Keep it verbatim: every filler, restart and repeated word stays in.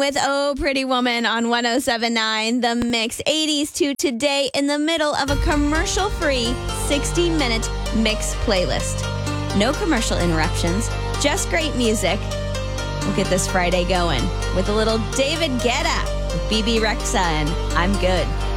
with Oh Pretty Woman on one oh seven point nine The Mix. eighties to today in the middle of a commercial-free sixty-minute mix playlist. No commercial interruptions, just great music. We'll get this Friday going with a little David Guetta with B B Rexa and I'm Good.